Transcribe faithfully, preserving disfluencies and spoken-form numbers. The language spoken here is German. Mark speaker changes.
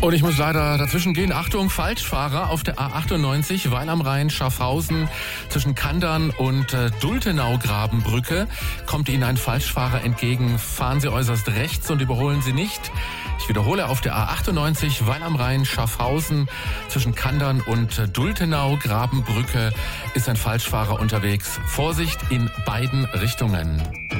Speaker 1: Und ich muss leider dazwischen gehen. Achtung, Falschfahrer auf der A achtundneunzig, Weil am Rhein, Schaffhausen, zwischen Kandern und äh, Dultenau-Grabenbrücke kommt Ihnen ein Falschfahrer entgegen. Fahren Sie äußerst rechts und überholen Sie nicht. Ich wiederhole, auf der A achtundneunzig, Weil am Rhein, Schaffhausen, zwischen Kandern und äh, Dultenau-Grabenbrücke ist ein Falschfahrer unterwegs. Vorsicht in beiden Richtungen.